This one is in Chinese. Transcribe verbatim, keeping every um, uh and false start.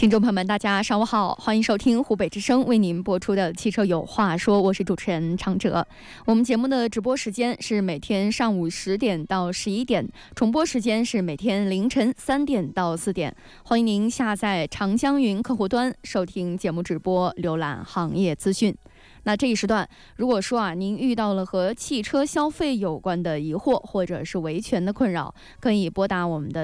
听众朋友们，大家上午好，欢迎收听湖北之声为您播出的汽车有话说，我是主持人常哲。我们节目的直播时间是每天上午十点到十一点，重播时间是每天凌晨三点到四点。欢迎您下载长江云客户端收听节目直播，浏览行业资讯。那这一时段，如果说啊，您遇到了和汽车消费有关的疑惑或者是维权的困扰，可以拨打我们的